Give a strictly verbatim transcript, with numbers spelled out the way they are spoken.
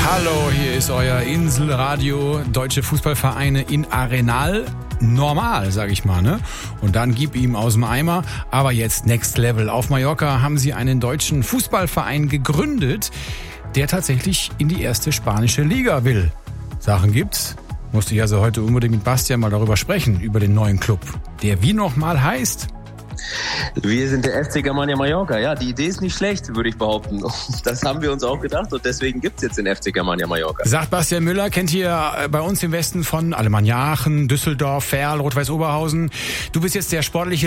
Hallo, hier ist euer Inselradio, deutsche Fußballvereine in Arenal. Normal, sag ich mal, ne? Und dann gib ihm aus dem Eimer. Aber jetzt Next Level. Auf Mallorca haben sie einen deutschen Fußballverein gegründet, der tatsächlich in die erste spanische Liga will. Sachen gibt's. Musste ich also heute unbedingt mit Bastian mal darüber sprechen, über den neuen Club, der wie nochmal heißt? Wir sind der F C Germania Mallorca. Ja, die Idee ist nicht schlecht, würde ich behaupten. Das haben wir uns auch gedacht und deswegen gibt's jetzt den F C Germania Mallorca. Sagt Bastian Müller, kennt ihr bei uns im Westen von Alemannia Aachen, Düsseldorf, Ferl, Rot-Weiß Oberhausen. Du bist jetzt der sportliche